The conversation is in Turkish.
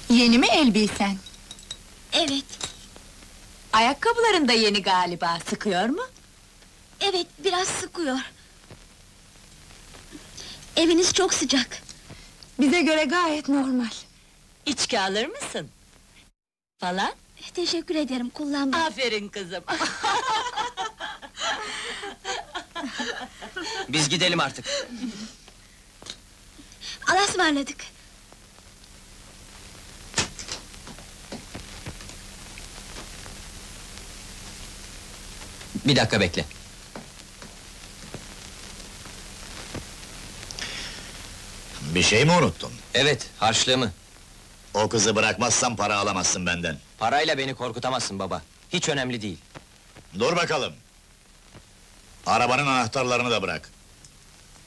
Yeni mi elbisen? Evet, Ayakkabıların da yeni galiba, sıkıyor mu? evet, biraz sıkıyor. Eviniz çok sıcak. Bize göre gayet normal. İçki alır mısın? Falan? Teşekkür ederim, kullanmam. Aferin kızım! Biz gidelim artık. Allah'a ısmarladık. Bir dakika bekle. Bir şey mi unuttun? Evet, harçlığımı. O kızı bırakmazsam para alamazsın benden. Parayla beni korkutamazsın baba. Hiç önemli değil. Dur bakalım. Arabanın anahtarlarını da bırak.